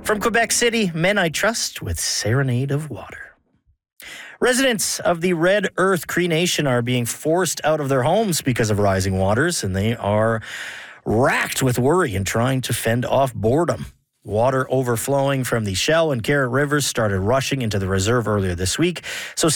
From Quebec City, Men I Trust with Serenade of Water. Residents of the Red Earth Cree Nation are being forced out of their homes because of rising waters, and they are racked with worry and trying to fend off boredom. Water overflowing from the Shell and Carrot Rivers started rushing into the reserve earlier this week, so